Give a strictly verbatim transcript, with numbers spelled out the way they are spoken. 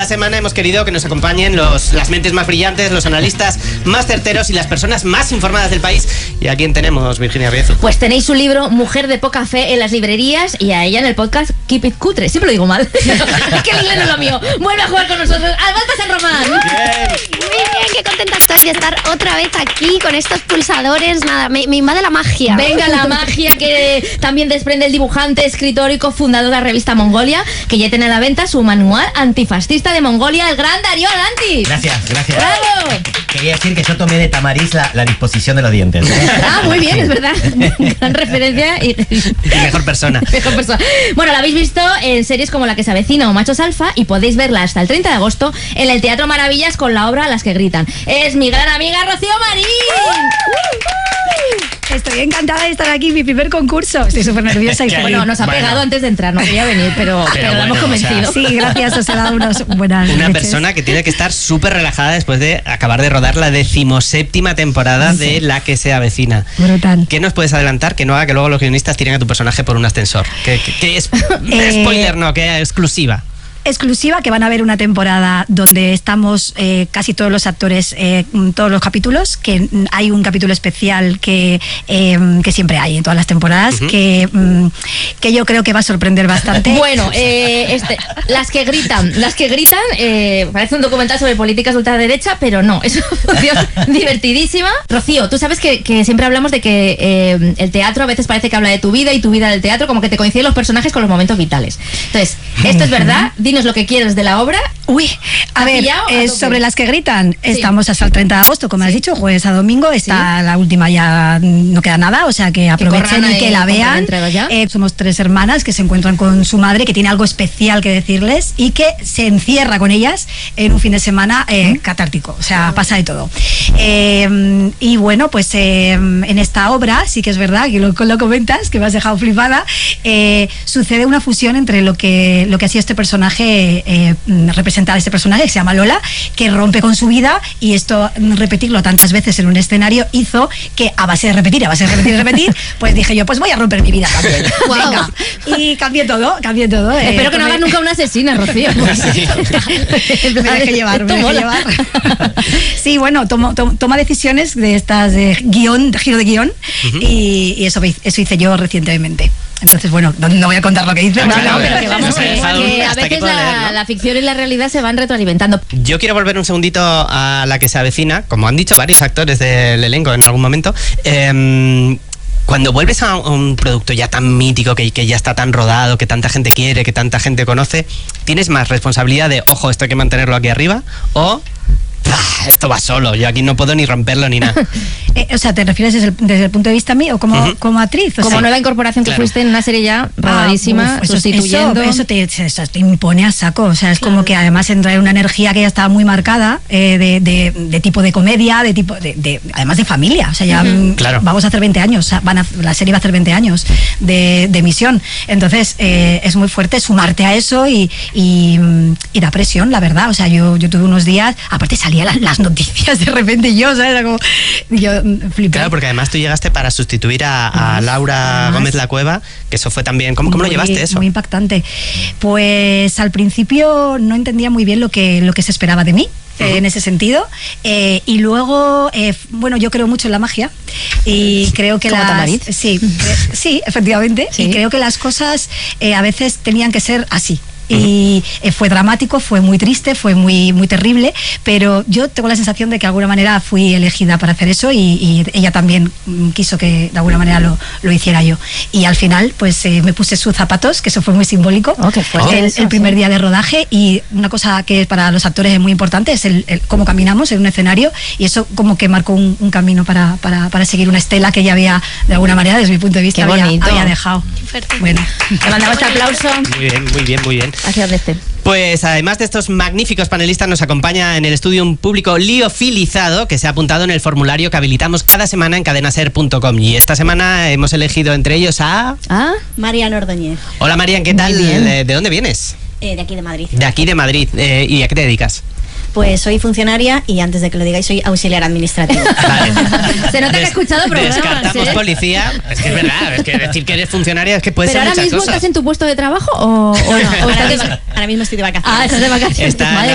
semana hemos querido que nos acompañen los, las mentes más brillantes, los analistas más certeros y las personas más informadas del país. ¿Y a quién tenemos, Virginia Riezu? Pues tenéis su libro Mujer de poca fe en las librerías y a ella en el podcast Keep It Cutre. Siempre lo digo mal. Es que el inglés no es lo mío. Vuelve a jugar con nosotros. ¡Albalta San Román! Bien. Muy bien, qué contenta estoy de estar otra vez aquí con estos pulsadores. Nada, me, me invade la magia. Venga, la magia que también desprende el dibujante, escritor y cofundador de la revista Mongolia, que ya tiene a la venta su manual antifascista de Mongolia, el gran Darío Alantis. Gracias, gracias. ¡Bravo! Quería decir que yo tomé de Tamariz la, la disposición de los dientes. Ah, muy bien, es verdad. Gran referencia y, y mejor persona. mejor persona. Bueno, la habéis visto en series como La que se avecina o Machos Alfa y podéis verla hasta el treinta de agosto en el Teatro Maravillas con la obra Las que gritan. Es mi gran amiga Rocío Marín. Estoy encantada de estar aquí, mi primer concurso. Estoy súper nerviosa y feliz. Bueno, nos ha Bueno. pegado antes de entrar, no quería venir, pero, pero, Pero la hemos bueno, o sea, convencido. Sí, gracias, os he dado unas buenas Una leches. persona que tiene que estar súper relajada después de acabar de rodar la decimoséptima temporada Sí. de La que se avecina. Brutal. ¿Qué nos puedes adelantar que no haga que luego los guionistas tiren a tu personaje por un ascensor? ¿Qué, qué- qué es? Eh, Spoiler, no, que exclusiva. Exclusiva, que van a ver una temporada donde estamos eh, casi todos los actores, eh, todos los capítulos, que mm, hay un capítulo especial que, eh, que siempre hay en todas las temporadas, Ujú. que, mm, que yo creo que va a sorprender bastante. Bueno, eh, este, las que gritan, las que gritan, eh, parece un documental sobre políticas de ultraderecha, pero no, es una opción divertidísima. Rocío, tú sabes que, que siempre hablamos de que eh, el teatro a veces parece que habla de tu vida y tu vida del teatro, como que te coinciden los personajes con los momentos vitales. Entonces, ¿esto es verdad? Dinos lo que quieres de la obra. Uy, a ¿Has ver, pillado? A eh, tope. sobre las que gritan, Sí. estamos hasta el treinta de agosto, como has dicho, jueves a domingo, está la última, ya no queda nada, o sea que aprovechen corran y que ahí, la compren vean. entregas ya. Eh, somos tres hermanas que se encuentran con su madre, que tiene algo especial que decirles y que se encierra con ellas en un fin de semana eh, catártico, o sea, pasa de todo. Eh, y bueno, pues eh, en esta obra, sí que es verdad que lo, lo comentas, que me has dejado flipada, eh, sucede una fusión entre lo que, lo que ha sido este personaje, eh, representar a este personaje que se llama Lola, que rompe con su vida, y esto, repetirlo tantas veces en un escenario, hizo que a base de repetir, a base de repetir y repetir, pues dije yo, pues voy a romper mi vida también. Guau. Venga. Y cambié todo, cambié todo. eh, Espero que no tomé- hagas nunca una asesina, Rocío. me dejé llevar, me Esto dejé mola. llevar. Sí, bueno, tomo, to- toma decisiones de estas de guión, de giro de guión, y, y eso, eso hice yo recientemente. Entonces, bueno, no, no voy a contar lo que hice. Ah, No, claro, no, pero que vamos, nos ha que, dejado que a hasta aquí veces puedo la, leer, ¿no? la ficción y la realidad se van retroalimentando. Yo quiero volver un segundito a La que se avecina, como han dicho varios actores del elenco en algún momento. Eh, cuando vuelves a un producto ya tan mítico, que, que ya está tan rodado, que tanta gente quiere, que tanta gente conoce, ¿tienes más responsabilidad de, ojo, esto hay que mantenerlo aquí arriba? ¿O "Ah, esto va solo, yo aquí no puedo ni romperlo ni nada"? Eh, o sea, ¿te refieres desde el, desde el punto de vista mío como, Ujú. como actriz? O Como sea, nueva incorporación que Claro. fuiste en una serie ya Ah, rodadísima, uf, eso- sustituyendo. Eso, eso te, eso te impone a saco. O sea, es como que además entra en una energía que ya estaba muy marcada, eh, de, de- de tipo de comedia, de tipo de, de- además de familia. O sea, ya mm, Claro. vamos a hacer veinte años. O sea, van a- la serie va a hacer veinte años de, de emisión. Entonces, eh, es muy fuerte sumarte a eso y, y, mm, y da presión, la verdad. O sea, yo, yo tuve unos días, aparte salían las, las noticias de repente y yo, ¿sabes? Era como, yo mm, flipé. Claro, porque además tú llegaste para sustituir a, a Laura Además. Gómez La Cueva, que eso fue también... ¿Cómo, cómo lo Muy- llevaste eso? Muy impactante. Pues al principio no entendía muy bien lo que, lo que se esperaba de mí. eh, En ese sentido, Eh, y luego, eh, f- bueno, yo creo mucho en la magia y creo que Como las, Tamariz. sí, eh, sí, efectivamente, Sí. y creo que las cosas eh, a veces tenían que ser así. Y eh, fue dramático, fue muy triste, fue muy muy terrible, pero yo tengo la sensación de que de alguna manera fui elegida para hacer eso y, y ella también mm, quiso que de alguna manera lo, lo hiciera yo. Y al final, pues eh, me puse sus zapatos, que eso fue muy simbólico, Oh, qué fuerte el, eso, el primer sí. día de rodaje, y una cosa que para los actores es muy importante es el, el cómo caminamos en un escenario, y eso como que marcó un, un camino para, para, para seguir una estela que ella había, de alguna manera, desde mi punto de vista, Qué había, bonito. había dejado. Bueno. Te mandamos este aplauso Muy bien, muy bien, muy bien. hacia donde esté. Pues además de estos magníficos panelistas, nos acompaña en el estudio un público liofilizado que se ha apuntado en el formulario que habilitamos cada semana en cadenaser punto com. Y esta semana hemos elegido entre ellos a... Ah, Marian Ordóñez, Hola Marian, ¿qué tal? bien. ¿De, de dónde vienes? eh, de aquí de Madrid. De aquí de Madrid. Eh, ¿Y a qué te dedicas? Pues soy funcionaria y antes de que lo digáis soy auxiliar administrativo. Vale. se nota que has escuchado programas, Descartamos ¿eh? policía. Es que es verdad, es que decir que eres funcionaria es que puede ¿Pero ser ahora muchas mismo cosas. estás en tu puesto de trabajo o, o no? ¿O ahora, estás de- mismo, ahora mismo estoy de vacaciones. Ah, estás de vacaciones. Está en Madre